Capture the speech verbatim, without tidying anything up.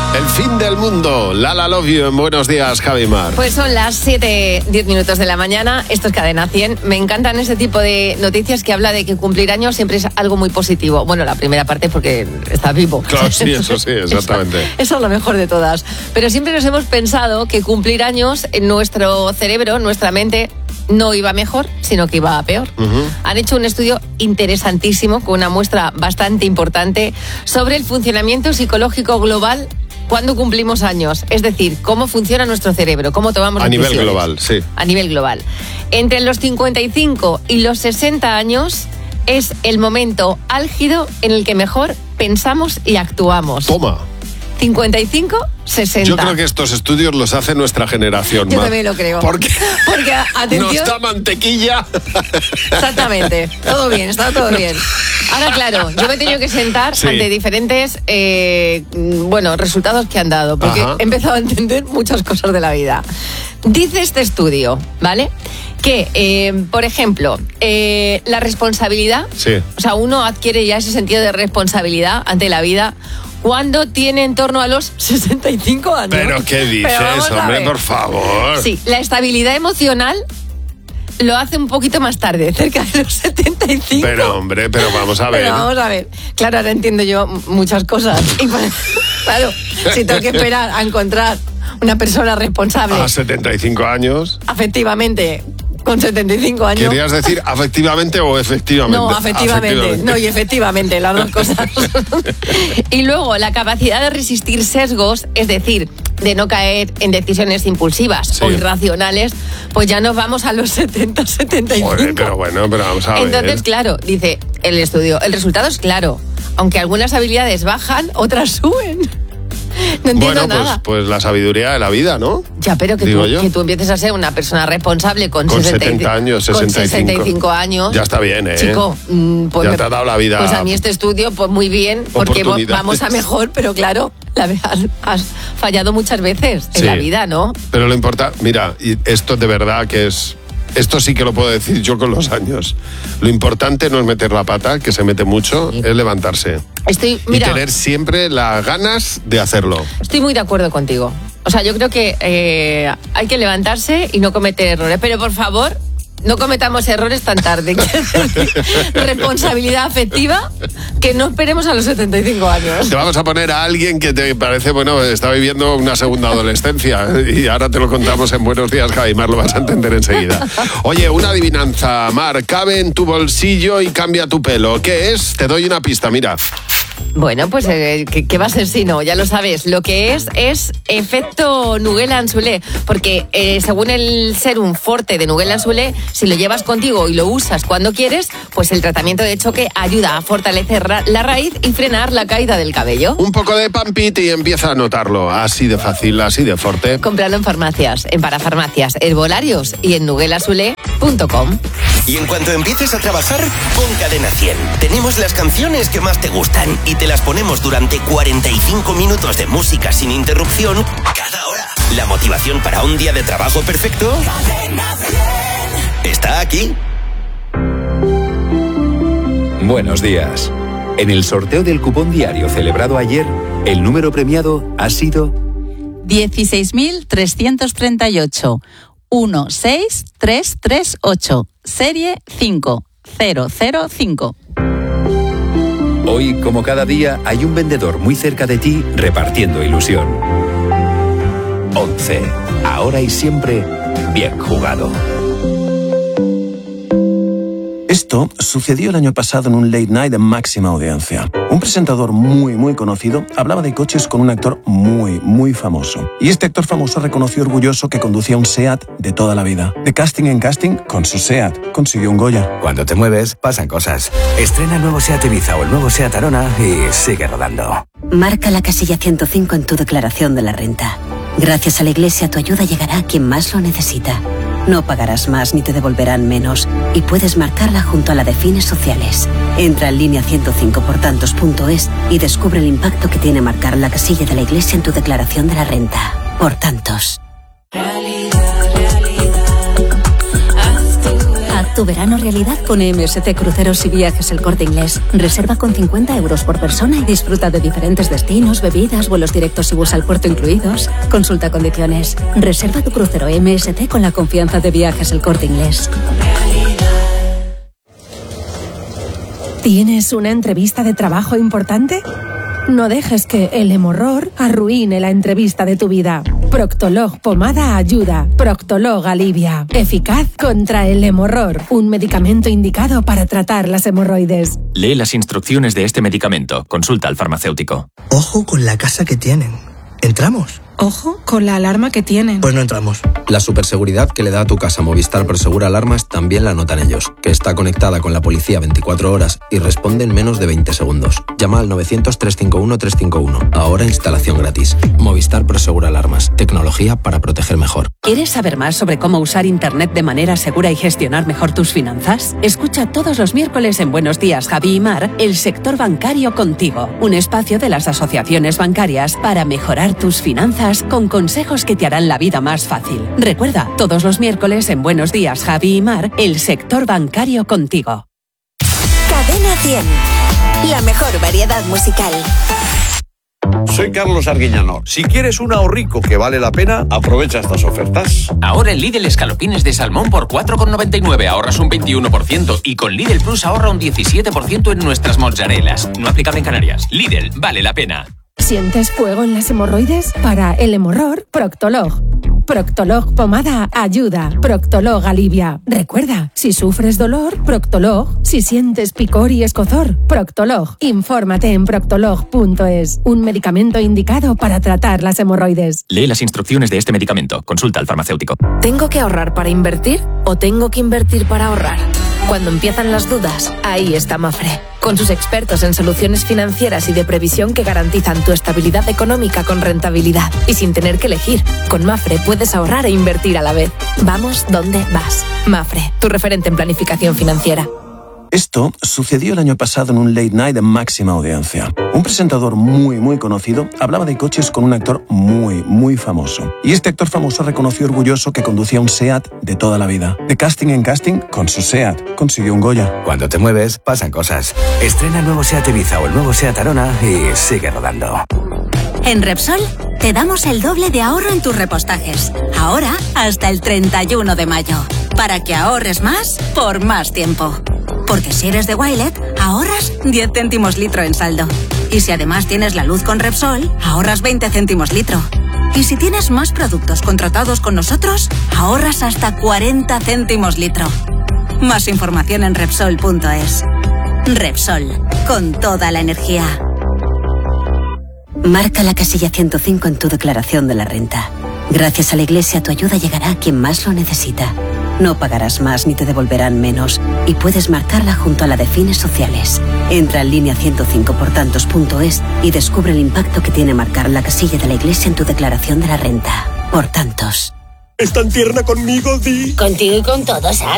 El fin del mundo. Lala Love You en Buenos Días, Javi Mar. Pues son las siete, diez minutos de la mañana. Esto es Cadena cien. Me encantan ese tipo de noticias que habla de que cumplir años siempre es algo muy positivo. Bueno, la primera parte porque está vivo. Claro, sí, eso sí, exactamente. Eso, eso es lo mejor de todas. Pero siempre nos hemos pensado que cumplir años en nuestro cerebro, nuestra mente, no iba mejor, sino que iba a peor. Uh-huh. Han hecho un estudio interesantísimo con una muestra bastante importante sobre el funcionamiento psicológico global cuando cumplimos años, es decir, cómo funciona nuestro cerebro, cómo tomamos decisiones. A nivel global, sí. A nivel global. Entre los cincuenta y cinco y los sesenta años es el momento álgido en el que mejor pensamos y actuamos. Toma. cincuenta y cinco, sesenta. Yo creo que estos estudios los hace nuestra generación. Yo Mar. también lo creo. Porque, Porque atención. No está mantequilla. Exactamente. Todo bien, está todo bien. Ahora, claro, yo me he tenido que sentar sí. ante diferentes eh, bueno, resultados que han dado, porque Ajá. he empezado a entender muchas cosas de la vida. Dice este estudio, ¿vale?, que, eh, por ejemplo, eh, la responsabilidad, sí. o sea, uno adquiere ya ese sentido de responsabilidad ante la vida cuando tiene en torno a los sesenta y cinco años. ¿Pero qué dices, Pero hombre, por favor? Sí, la estabilidad emocional lo hace un poquito más tarde, cerca de los setenta y cinco. Pero, hombre, pero vamos a ver. Pero vamos a ver. Claro, ahora entiendo yo muchas cosas. Y pues, claro, si tengo que esperar a encontrar una persona responsable. A setenta y cinco años. Afectivamente. Con setenta y cinco años. ¿Querías decir afectivamente o efectivamente? No, afectivamente. afectivamente. No, y efectivamente, las dos cosas. Y luego, la capacidad de resistir sesgos, es decir, de no caer en decisiones impulsivas sí. o irracionales, pues ya nos vamos a los setenta, setenta y cinco. Joder, pero bueno, pero vamos a ver. Entonces, claro, dice el estudio, el resultado es claro. Aunque algunas habilidades bajan, otras suben. No entiendo bueno, nada. Pues, pues la sabiduría de la vida, ¿no? Ya, pero que tú, que tú empieces a ser una persona responsable con, con sesenta, setenta años, sesenta y cinco. Con sesenta y cinco años. Ya está bien, ¿eh? Chico, pues ya me, te ha dado la vida. Pues a mí este estudio, pues muy bien, porque vamos a mejor, pero claro, la, has, has fallado muchas veces en sí, la vida, ¿no? Pero lo importante, mira, y esto de verdad que es... Esto sí que lo puedo decir yo con los años. Lo importante no es meter la pata, que se mete mucho, sí. es levantarse. Estoy, mira, y tener siempre las ganas de hacerlo. Estoy muy de acuerdo contigo. O sea, yo creo que eh, hay que levantarse y no cometer errores. Pero por favor, no cometamos errores tan tarde. Responsabilidad afectiva, que no esperemos a los setenta y cinco años. Te vamos a poner a alguien que te parece, bueno, está viviendo una segunda adolescencia. Y ahora te lo contamos en Buenos Días, Javi Mar, lo vas a entender enseguida. Oye, una adivinanza, Mar, cabe en tu bolsillo y cambia tu pelo. ¿Qué es? Te doy una pista, mira. Bueno, pues eh, ¿qué, ¿qué va a ser si no? Ya lo sabes. Lo que es es efecto Nugget-Anzulé, porque eh, según el Serum Forte de Nugget-Anzulé, si lo llevas contigo y lo usas cuando quieres, pues el tratamiento de choque ayuda a fortalecer la raíz y frenar la caída del cabello. Un poco de pampit y empieza a notarlo. Así de fácil, así de fuerte. Cómpralo en farmacias, en parafarmacias, herbolarios y en nugget anzulé punto com. Y en cuanto empieces a trabajar, pon Cadena cien. Tenemos las canciones que más te gustan y te las ponemos durante cuarenta y cinco minutos de música sin interrupción cada hora. La motivación para un día de trabajo perfecto está aquí. Buenos días. En el sorteo del cupón diario celebrado ayer, el número premiado ha sido dieciséis mil trescientos treinta y ocho. uno seis tres tres ocho, serie cinco cero cero cinco. Hoy, como cada día, hay un vendedor muy cerca de ti repartiendo ilusión. once. Ahora y siempre, bien jugado. Esto sucedió el año pasado en un late night de máxima audiencia. Un presentador muy, muy conocido hablaba de coches con un actor muy, muy famoso. Y este actor famoso reconoció orgulloso que conducía un SEAT de toda la vida. De casting en casting, con su SEAT, consiguió un Goya. Cuando te mueves, pasan cosas. Estrena el nuevo SEAT Ibiza o el nuevo SEAT Arona y sigue rodando. Marca la casilla ciento cinco en tu declaración de la renta. Gracias a la Iglesia, tu ayuda llegará a quien más lo necesita. No pagarás más ni te devolverán menos y puedes marcarla junto a la de fines sociales. Entra en línea ciento cinco por tantos punto es y descubre el impacto que tiene marcar la casilla de la Iglesia en tu declaración de la renta. Por tantos. Haz tu verano realidad con M S C Cruceros y Viajes El Corte Inglés. Reserva con cincuenta euros por persona y disfruta de diferentes destinos, bebidas, vuelos directos y bus al puerto incluidos. Consulta condiciones. Reserva tu crucero M S C con la confianza de Viajes El Corte Inglés. ¿Tienes una entrevista de trabajo importante? No dejes que el hemorror arruine la entrevista de tu vida. Proctolog Pomada ayuda. Proctolog alivia. Eficaz contra el hemorror. Un medicamento indicado para tratar las hemorroides. Lee las instrucciones de este medicamento. Consulta al farmacéutico. Ojo con la casa que tienen. ¿Entramos? Ojo con la alarma que tienen. Pues no entramos. La superseguridad que le da a tu casa Movistar Prosegura Alarmas también la notan ellos, que está conectada con la policía veinticuatro horas y responde en menos de veinte segundos. Llama al novecientos, trescientos cincuenta y uno, trescientos cincuenta y uno. Ahora instalación gratis. Movistar Prosegura Alarmas. Tecnología para proteger mejor. ¿Quieres saber más sobre cómo usar Internet de manera segura y gestionar mejor tus finanzas? Escucha todos los miércoles en Buenos Días, Javi y Mar, El Sector Bancario Contigo, un espacio de las asociaciones bancarias para mejorar tus finanzas con consejos que te harán la vida más fácil. Recuerda, todos los miércoles en Buenos Días, Javi y Mar, El Sector Bancario Contigo. Cadena cien, la mejor variedad musical. Soy Carlos Arguiñano. Si quieres un ahorrico que vale la pena, aprovecha estas ofertas. Ahora en Lidl escalopines de salmón por cuatro con noventa y nueve ahorras un veintiuno por ciento y con Lidl Plus ahorra un diecisiete por ciento en nuestras mozzarelas. No aplicable en Canarias. Lidl, vale la pena. ¿Sientes fuego en las hemorroides? Para el hemorror, Proctolog. Proctolog Pomada ayuda. Proctolog alivia. Recuerda, si sufres dolor, Proctolog. Si sientes picor y escozor, Proctolog. Infórmate en proctolog punto es. Un medicamento indicado para tratar las hemorroides. Lee las instrucciones de este medicamento. Consulta al farmacéutico. ¿Tengo que ahorrar para invertir o tengo que invertir para ahorrar? Cuando empiezan las dudas, ahí está Mafre. Con sus expertos en soluciones financieras y de previsión que garantizan tu estabilidad económica con rentabilidad y sin tener que elegir. Con Mafre puedes ahorrar e invertir a la vez. Vamos donde vas. Mafre, tu referente en planificación financiera. Esto sucedió el año pasado en un late night de máxima audiencia. Un presentador muy, muy conocido hablaba de coches con un actor muy, muy famoso. Y este actor famoso reconoció orgulloso que conducía un SEAT de toda la vida. De casting en casting, con su SEAT consiguió un Goya. Cuando te mueves, pasan cosas. Estrena el nuevo SEAT Ibiza o el nuevo SEAT Arona y sigue rodando. En Repsol te damos el doble de ahorro en tus repostajes. Ahora hasta el treinta y uno de mayo. Para que ahorres más por más tiempo. Porque si eres de Wilet, ahorras diez céntimos litro en saldo. Y si además tienes la luz con Repsol, ahorras veinte céntimos litro. Y si tienes más productos contratados con nosotros, ahorras hasta cuarenta céntimos litro. Más información en Repsol punto es. Repsol, con toda la energía. Marca la casilla ciento cinco en tu declaración de la renta. Gracias a la Iglesia tu ayuda llegará a quien más lo necesita. No pagarás más ni te devolverán menos y puedes marcarla junto a la de fines sociales. Entra en línea ciento cinco por tantos punto es y descubre el impacto que tiene marcar la casilla de la Iglesia en tu declaración de la renta. Por tantos. ¿Es tan tierna conmigo, Di? Contigo y con todos, ¿sabes?